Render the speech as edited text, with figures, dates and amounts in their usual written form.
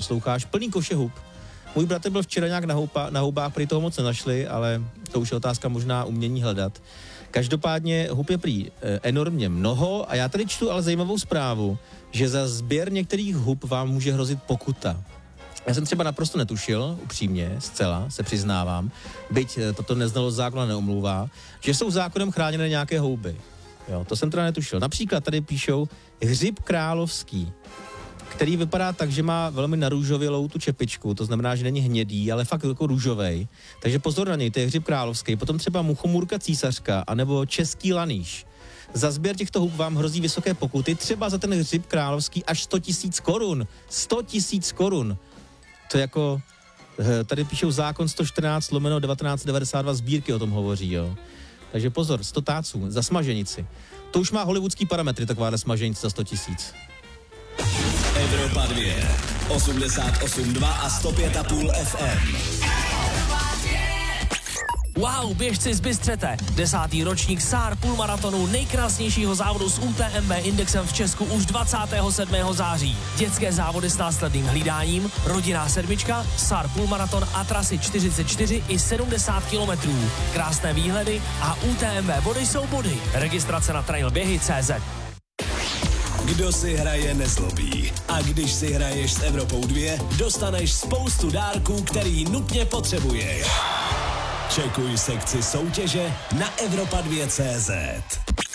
posloucháš, plný koše hub. Můj bratr byl včera nějak na houbách, prý toho moc nenašli, ale to už je otázka možná umění hledat. Každopádně hub je prý enormně mnoho a já tady čtu ale zajímavou zprávu, že za sběr některých hub vám může hrozit pokuta. Já jsem třeba naprosto netušil, upřímně, zcela, se přiznávám, byť toto neznalost zákona neomlouvá, že jsou zákonem chráněné nějaké houby. Jo, to jsem teda netušil. Například tady píšou hřib královský, který vypadá tak, že má velmi narůžovělou tu čepičku, to znamená, že není hnědý, ale fakt jako růžovej. Takže pozor na něj, to je hřib královský. Potom třeba muchomůrka císařka, anebo český lanýš. Za sběr těchto hub vám hrozí vysoké pokuty, třeba za ten hřib královský až 100 000 korun. 100 000 korun. To jako, tady píšou zákon 114/1992 sbírky o tom hovoří, jo. Takže pozor, 100 táců za smaženici. To už má hollywoodský parametry, takováhle smaženice za 100 000. Evropa 2, 88,2 a 105,5 FM. Wow, běžci z Bystřete. 10. ročník SAR půlmaratonu, nejkrásnějšího závodu s UTMB indexem v Česku už 27. září. Dětské závody s následným hlídáním, rodinná sedmička, SAR půlmaraton a trasy 44 i 70 kilometrů. Krásné výhledy a UTMB body jsou body. Registrace na trailběhy.cz. Kdo si hraje, nezlobí. A když si hraješ s Evropou 2, dostaneš spoustu dárků, který nutně potřebuješ. Čekuj sekci soutěže na Evropa2.cz.